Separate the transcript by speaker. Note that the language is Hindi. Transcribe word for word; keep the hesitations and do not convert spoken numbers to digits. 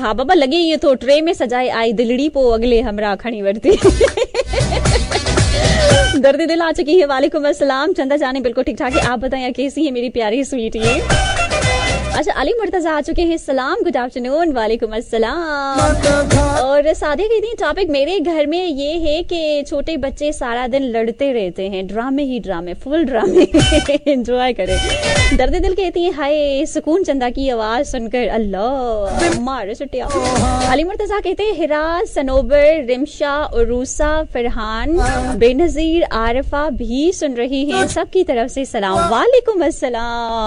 Speaker 1: हा बाबा लगे ये तो ट्रे में सजाए आई दिलड़ी पो अगले हमरा खड़ी वर्ती। दर्द दिल आ चुकी है। वालेकुम अस्सलाम। चंदा जाने बिल्कुल ठीक ठाक है, आप बताएं कैसी है मेरी प्यारी स्वीट ये। अच्छा अली मुर्तजा आ चुके हैं, सलाम गुड आफ्टरनून। वालेकुम अस्सलाम। और सादे कहती हैं टॉपिक मेरे घर में ये है कि छोटे बच्चे सारा दिन लड़ते रहते हैं, ड्रामे ही ड्रामे, फुल ड्रामे। एंजॉय करें। दर्द दिल कहती है हाय सुकून चंदा की आवाज सुनकर, अल्लाह मार सुटिया। अली मुर्तजा कहते हैं हिराज, सनोबर, रिमशा, उरूसा, फरहान, बेनजीर, आरिफा भी सुन रही हैं, सबकी तरफ से सलाम। वालेकुम अस्सलाम।